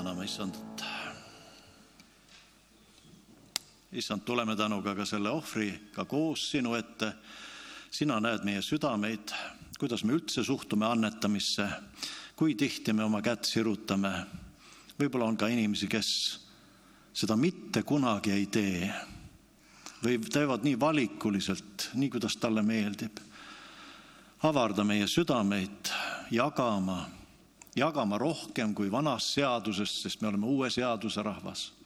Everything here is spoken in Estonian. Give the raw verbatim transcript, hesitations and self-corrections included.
täname Issandat. Issand, tuleme tänuga ka selle ohvriga koos sinu ette. Sina näed meie südameid, kuidas me üldse suhtume annetamisse, kui tihti me oma kätt sirutame. Võib-olla on ka inimesi, kes seda mitte kunagi ei tee või teevad nii valikuliselt, nii kuidas talle meeldib. Avarda meie südameid jagama, jagama rohkem kui vanas seadusest, sest me oleme uue seaduse rahvas.